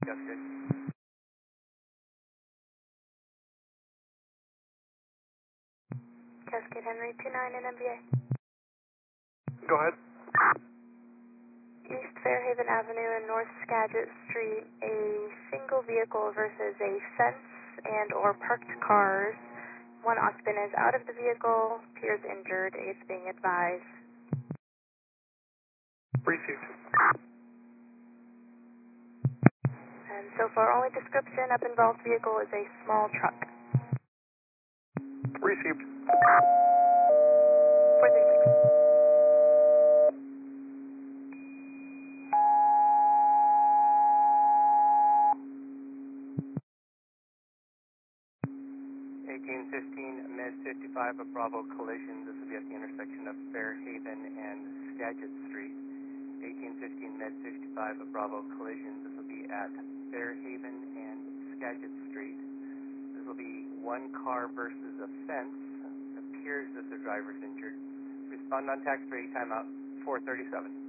Cascade. Cascade Henry 29 NMBA. Go ahead. East Fairhaven Avenue and North Skagit Street, a single vehicle versus a fence and or parked cars. One occupant is out of the vehicle, appears injured, aids being advised. Received. And so far, only description of involved vehicle is a small truck. Received. 436. 1815 Med 55, a Bravo collision. This will be at the intersection of Fairhaven and Skagit Street. 1815 Med 55, a Bravo collision. This will be at Fairhaven and Skagit Street. This will be one car versus a fence. It appears that the driver's injured. Respond on tax 3, timeout 437.